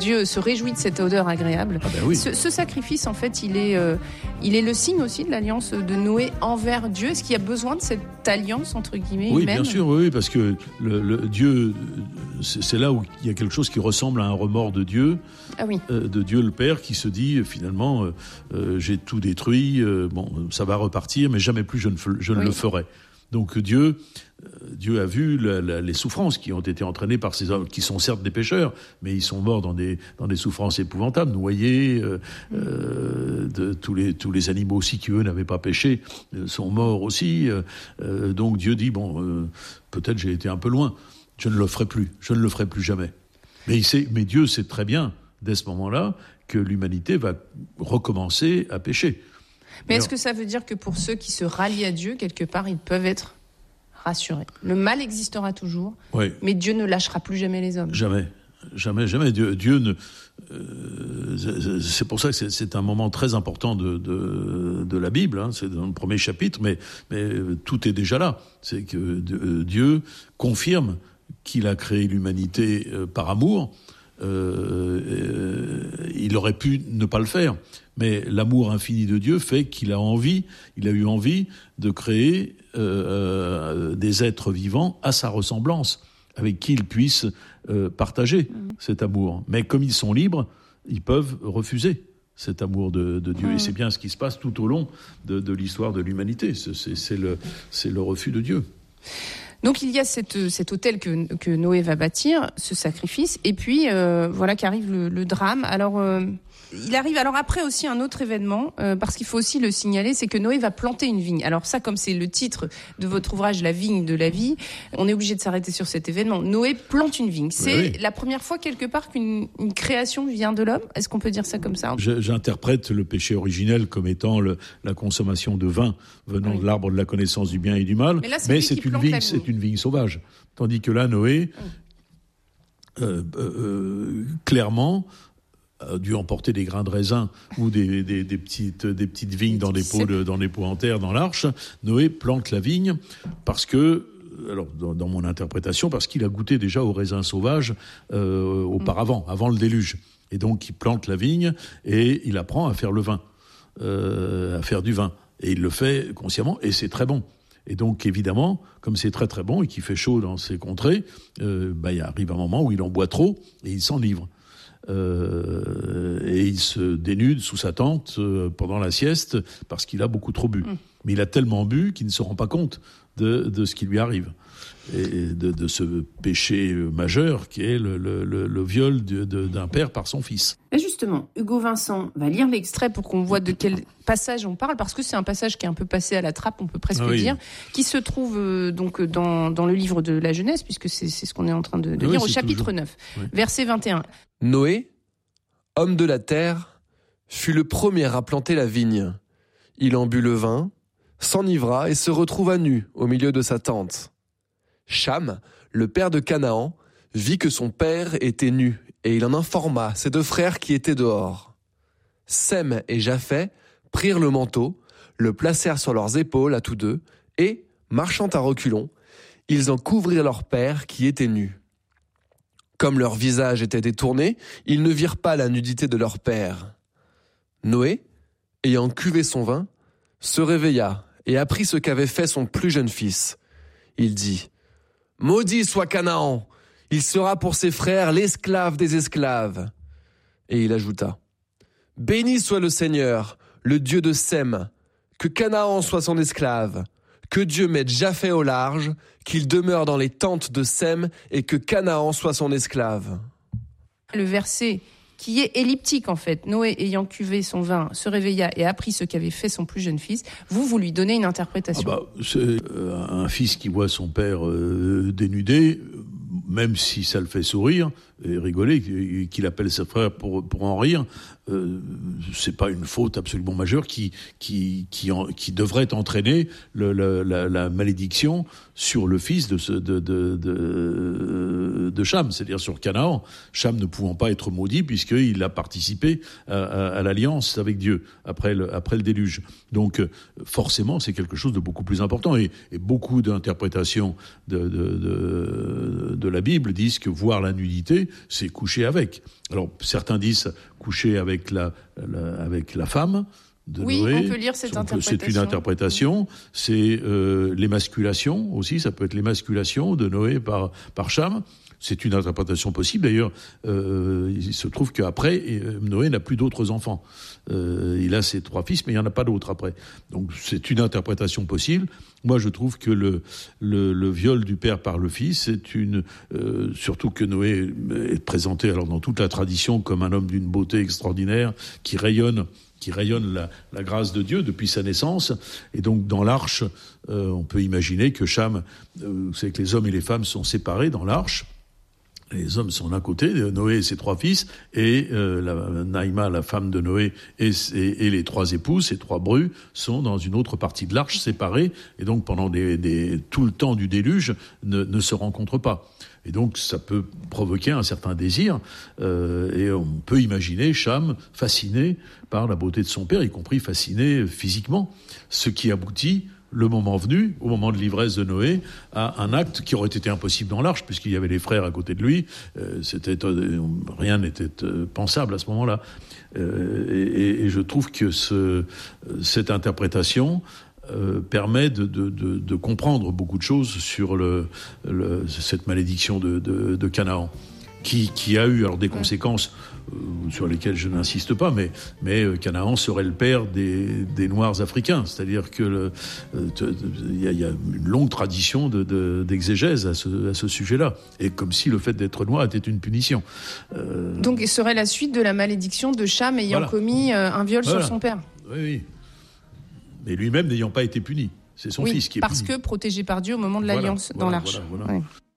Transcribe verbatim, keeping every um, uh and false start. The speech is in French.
Dieu se réjouit de cette odeur agréable. Ah ben oui. ce, ce sacrifice, en fait, il est, euh, il est le signe aussi de l'alliance de Noé envers Dieu. Est-ce qu'il y a besoin de cette alliance, entre guillemets, Oui, humaine ? bien sûr, oui, parce que le, le Dieu, c'est, c'est là où il y a quelque chose qui ressemble à un remords de Dieu, ah oui. euh, de Dieu le Père, qui se dit finalement, euh, euh, j'ai tout détruit, euh, bon, ça va repartir, mais jamais plus je ne, je ne oui. le ferai. Donc Dieu, euh, Dieu a vu la, la, les souffrances qui ont été entraînées par ces hommes, qui sont certes des pécheurs, mais ils sont morts dans des, dans des souffrances épouvantables, noyés. Euh, mm. euh, de, tous, les, tous les animaux aussi qui, eux, n'avaient pas péché, euh, sont morts aussi. Euh, euh, donc Dieu dit, bon, euh, peut-être j'ai été un peu loin, je ne le ferai plus, je ne le ferai plus jamais. Mais, il sait, mais Dieu sait très bien, dès ce moment-là, que l'humanité va recommencer à pécher. Mais est-ce que ça veut dire que pour ceux qui se rallient à Dieu, quelque part, ils peuvent être rassurés ? Le mal existera toujours, oui. mais Dieu ne lâchera plus jamais les hommes. Jamais, jamais, jamais. Dieu, Dieu ne. Euh, c'est pour ça que c'est, c'est un moment très important de, de, de la Bible. Hein, c'est dans le premier chapitre, mais, mais tout est déjà là. C'est que euh, Dieu confirme qu'il a créé l'humanité euh, par amour. Euh, euh, il aurait pu ne pas le faire, mais l'amour infini de Dieu fait qu'il a envie, il a eu envie de créer euh, euh, des êtres vivants à sa ressemblance, avec qui il puisse euh, partager mmh. cet amour. Mais comme ils sont libres, ils peuvent refuser cet amour de, de Dieu. Mmh. Et c'est bien ce qui se passe tout au long de, de l'histoire de l'humanité. C'est, c'est, c'est, le, c'est le refus de Dieu. Donc il y a cette, cet autel que, que Noé va bâtir, ce sacrifice, et puis euh, voilà qu'arrive le, le drame. Alors euh, il arrive alors après aussi un autre événement, euh, parce qu'il faut aussi le signaler, c'est que Noé va planter une vigne. Alors ça, comme c'est le titre de votre ouvrage, La vigne de la vie, on est obligé de s'arrêter sur cet événement. Noé plante une vigne. C'est oui, oui. la première fois quelque part qu'une une création vient de l'homme. Est-ce qu'on peut dire ça comme ça ? Je, J'interprète le péché originel comme étant le, la consommation de vin venant oui. de l'arbre de la connaissance du bien et du mal. Mais, là, c'est, Mais c'est une vigne, c'est une vigne sauvage. Tandis que là, Noé, oui. euh, euh, clairement, a dû emporter des grains de raisin ou des, des, des, petites, des petites vignes dans des, pots de, dans des pots en terre dans l'arche. Noé plante la vigne parce que, alors dans, dans mon interprétation, parce qu'il a goûté déjà au raisin sauvage euh, auparavant, mmh. avant le déluge. Et donc, il plante la vigne et il apprend à faire le vin, euh, à faire du vin. Et il le fait consciemment et c'est très bon. Et donc, évidemment, comme c'est très très bon et qu'il fait chaud dans ces contrées, euh, bah, il arrive un moment où il en boit trop et il s'enivre. Euh, et il se dénude sous sa tente euh, pendant la sieste parce qu'il a beaucoup trop bu. Mmh. Mais il a tellement bu qu'il ne se rend pas compte de, de ce qui lui arrive. Et de, de ce péché majeur qui est le, le, le, le viol de, de, d'un père par son fils. Et justement, Hugo Vincent va lire l'extrait pour qu'on voit de quel passage on parle, parce que c'est un passage qui est un peu passé à la trappe, on peut presque ah oui. dire, qui se trouve euh, donc dans, dans le livre de la Genèse, puisque c'est, c'est ce qu'on est en train de, de ah lire, oui, au chapitre toujours. neuf, oui. verset vingt et un. Noé, homme de la terre, fut le premier à planter la vigne. Il en but le vin, s'enivra et se retrouva nu au milieu de sa tente. Cham, le père de Canaan, vit que son père était nu, et il en informa ses deux frères qui étaient dehors. Sem et Japheth prirent le manteau, le placèrent sur leurs épaules à tous deux, et, marchant à reculons, ils en couvrirent leur père qui était nu. Comme leur visage était détourné, ils ne virent pas la nudité de leur père. Noé, ayant cuvé son vin, se réveilla et apprit ce qu'avait fait son plus jeune fils. Il dit: « Maudit soit Canaan, il sera pour ses frères l'esclave des esclaves. » Et il ajouta: « Béni soit le Seigneur, le Dieu de Sem, que Canaan soit son esclave, que Dieu mette Japheth au large, qu'il demeure dans les tentes de Sem et que Canaan soit son esclave. » Le verset qui est elliptique en fait, Noé ayant cuvé son vin se réveilla et apprit ce qu'avait fait son plus jeune fils, vous, vous lui donnez une interprétation. Ah bah, c'est euh, un fils qui voit son père euh, dénudé, même si ça le fait sourire et rigoler, qu'il appelle ses frères pour, pour en rire, euh, c'est pas une faute absolument majeure qui, qui, qui, en, qui devrait entraîner le, le, la, la malédiction sur le fils de, ce, de, de, de, de Cham, c'est-à-dire sur Canaan. Cham ne pouvant pas être maudit puisqu'il a participé à, à, à l'alliance avec Dieu après le, après le déluge. Donc forcément, c'est quelque chose de beaucoup plus important. Et, et beaucoup d'interprétations de, de, de, de la Bible disent que voir la nudité, c'est coucher avec. Alors certains disent coucher avec la, la avec la femme de oui, Noé. on peut lire cette interprétation. C'est une interprétation. C'est euh, l'émasculation aussi. Ça peut être l'émasculation de Noé par par Cham. C'est une interprétation possible. D'ailleurs, euh, il se trouve qu'après, Noé n'a plus d'autres enfants. Euh, il a ses trois fils, mais il n'y en a pas d'autres après. Donc c'est une interprétation possible. Moi, je trouve que le, le, le viol du père par le fils, c'est une... Euh, surtout que Noé est présenté alors dans toute la tradition comme un homme d'une beauté extraordinaire, qui rayonne... qui rayonne la, la grâce de Dieu depuis sa naissance. Et donc, dans l'arche, euh, on peut imaginer que Cham... Euh, vous savez que les hommes et les femmes sont séparés dans l'arche. Les hommes sont d'un côté, Noé et ses trois fils, et euh, la, Naïma, la femme de Noé, et, et, et les trois épouses, ces trois brus, sont dans une autre partie de l'arche, séparés, et donc pendant des, des, tout le temps du déluge, ne, ne se rencontrent pas. Et donc ça peut provoquer un certain désir, euh, et on peut imaginer Cham fasciné par la beauté de son père, y compris fasciné physiquement, ce qui aboutit, le moment venu, au moment de l'ivresse de Noé, à un acte qui aurait été impossible dans l'arche, puisqu'il y avait les frères à côté de lui. Euh, c'était, euh, rien n'était euh, pensable à ce moment-là. Euh, et, et je trouve que ce, cette interprétation euh, permet de, de, de, de comprendre beaucoup de choses sur le, le, cette malédiction de, de, de Canaan, qui, qui a eu alors des conséquences euh, sur lesquelles je n'insiste pas, mais, mais euh, Canaan serait le père des, des Noirs africains. C'est-à-dire que il y, y a une longue tradition de, de, d'exégèse à ce, à ce sujet-là, et comme si le fait d'être noir était une punition. Euh... Donc, il serait la suite de la malédiction de Cham ayant voilà. commis euh, un viol voilà. sur son père. Oui, oui. Mais lui-même n'ayant pas été puni. C'est son oui, fils qui est parce puni. que protégé par Dieu au moment de l'alliance voilà, dans voilà, l'arche. Voilà, voilà. Ouais.